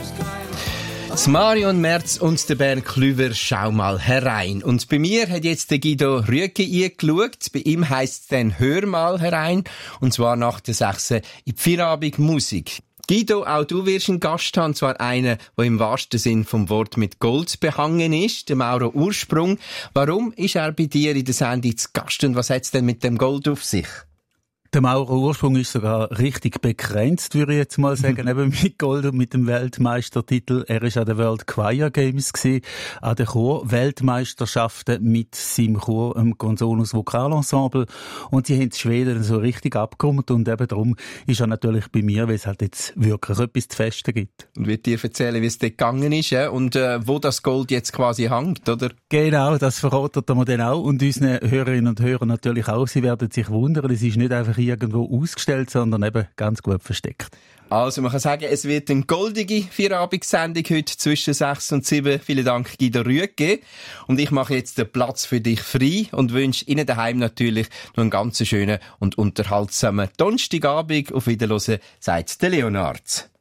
Das Marion Merz und der Bernd Klüver, schau mal herein. Und bei mir hat jetzt der Guido Rüeggi eingeschaut. Bei ihm heisst es dann «Hör mal herein». Und zwar nach der 6. in die Feierabend Musik. Guido, auch du wirst einen Gast haben, zwar einen, der im wahrsten Sinn vom Wort mit Gold behangen ist, der Mauro Ursprung. Warum ist er bei dir in der Sendung zu Gast und was hat es denn mit dem Gold auf sich? Der Mauro Ursprung ist sogar richtig begrenzt, würde ich jetzt mal sagen, eben mit Gold und mit dem Weltmeistertitel. Er ist an den World Choir Games gewesen, an den Chor-Weltmeisterschaften mit seinem Chor, dem Consonus Vokalensemble. Und sie haben die Schweden so richtig abgerundet und eben darum ist er natürlich bei mir, weil es halt jetzt wirklich etwas zu festen gibt. Und wird dir erzählen, wie es dort gegangen ist, und wo das Gold jetzt quasi hängt, oder? Genau, das verratet er mir dann auch und unseren Hörerinnen und Hörern natürlich auch. Sie werden sich wundern, es ist nicht einfach irgendwo ausgestellt, sondern eben ganz gut versteckt. Also man kann sagen, es wird eine goldige Vierabendssendung heute zwischen 6 und 7. Vielen Dank, Guido Rüeggi. Und ich mache jetzt den Platz für dich frei und wünsche Ihnen daheim natürlich noch einen ganz schönen und unterhaltsamen Donnerstagabend. Auf Wiederhören, sagt der Leonard.